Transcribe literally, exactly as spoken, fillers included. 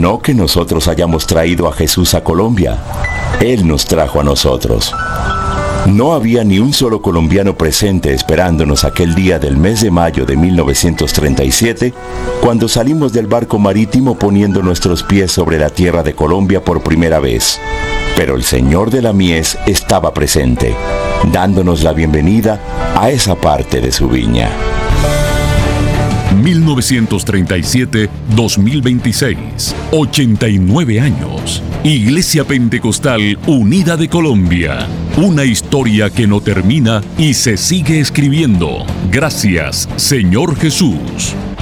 No que nosotros hayamos traído a Jesús a Colombia. Él nos trajo a nosotros. No había ni un solo colombiano presente esperándonos aquel día del mes de mayo de mil novecientos treinta y siete, cuando salimos del barco marítimo poniendo nuestros pies sobre la tierra de Colombia por primera vez. Pero el Señor de la mies estaba presente, dándonos la bienvenida a esa parte de su viña. mil novecientos treinta y siete a dos mil veintiséis, ochenta y nueve años. Iglesia Pentecostal Unida de Colombia. Una historia que no termina y se sigue escribiendo. Gracias, Señor Jesús.